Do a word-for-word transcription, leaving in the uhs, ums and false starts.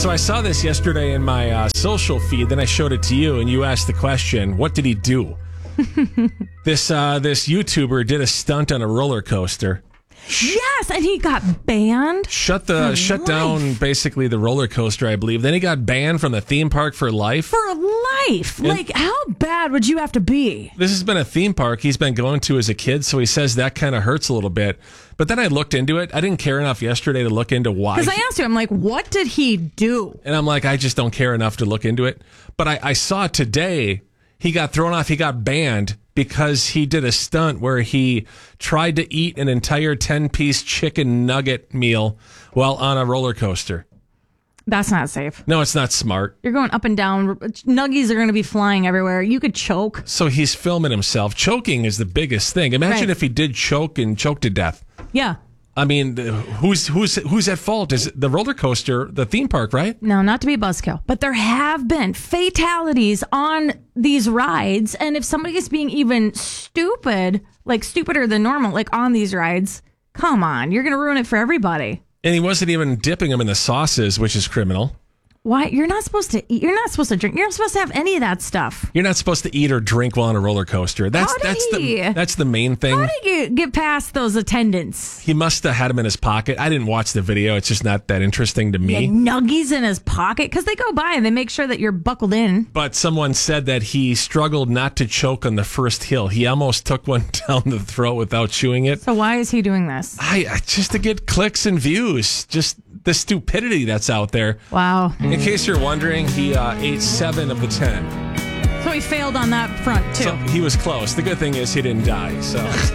So I saw this yesterday in my uh, social feed. Then I showed it to you, and you asked the question, "What did he do?" this uh, this YouTuber did a stunt on a roller coaster. Yes, and he got banned. Shut the for shut life. down basically the roller coaster, I believe. Then he got banned from the theme park for life. For life. And like, how bad would you have to be? This has been a theme park he's been going to as a kid, so he says that kind of hurts a little bit. But then I looked into it. I didn't care enough yesterday to look into why. Because I asked you, I'm like, what did he do? And I'm like, I just don't care enough to look into it. But I, I saw today he got thrown off. He got banned because he did a stunt where he tried to eat an entire ten-piece chicken nugget meal while on a roller coaster. That's not safe. No, it's not smart. You're going up and down. Nuggies are going to be flying everywhere. You could choke. So he's filming himself. Choking is the biggest thing. Imagine Right. if he did choke and choke to death. Yeah. I mean, who's who's who's at fault? Is it the roller coaster, the theme park, right? No, not to be a buzzkill, but there have been fatalities on these rides. And if somebody is being even stupid, like stupider than normal, like on these rides, come on, you're going to ruin it for everybody. And he wasn't even dipping them in the sauces, which is criminal. Why? You're not supposed to eat. You're not supposed to drink. You're not supposed to have any of that stuff. You're not supposed to eat or drink while on a roller coaster. That's How did that's he? the that's the main thing. How did you get past those attendants? He must have had them in his pocket. I didn't watch the video. It's just not that interesting to He had me. nuggies in his pocket because they go by and they make sure that you're buckled in. But someone said that he struggled not to choke on the first hill. He almost took one down the throat without chewing it. So why is he doing this? I, I just to get clicks and views. Just the stupidity that's out there. Wow. In case you're wondering, he uh, ate seven of the ten. So he failed on that front too. So he was close. The good thing is he didn't die. So.